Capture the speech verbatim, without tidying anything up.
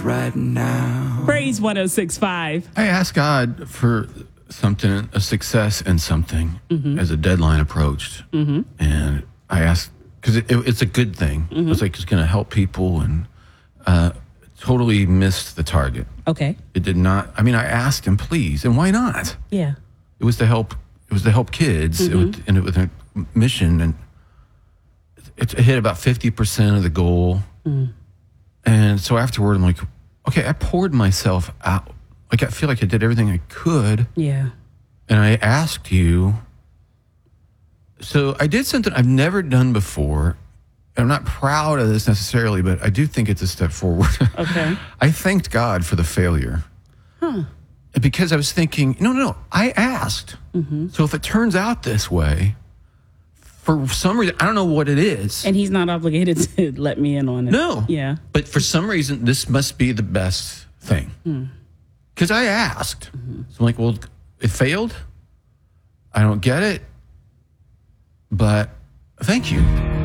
right now. Praise one oh six point five. I asked God for something, a success in something mm-hmm. as a deadline approached. Mm-hmm. And I asked, because it, it, it's a good thing. Mm-hmm. It was like it's going to help people and uh, totally missed the target. Okay. It did not. I mean, I asked him, please, and why not? Yeah. It was to help. It was to help kids, mm-hmm. it was, and it was a mission, and it, it hit about fifty percent of the goal. Mm. And so afterward, I'm like, okay, I poured myself out. Like I feel like I did everything I could. Yeah. And I asked you. So I did something I've never done before. I'm not proud of this necessarily, but I do think it's a step forward. Okay. I thanked God for the failure. Huh. Because I was thinking, no, no, no, I asked. Mm-hmm. So if it turns out this way, for some reason, I don't know what it is. And he's not obligated to let me in on it. No. Yeah. But for some reason, this must be the best thing. Because mm. I asked. Mm-hmm. So I'm like, well, it failed. I don't get it. But thank you.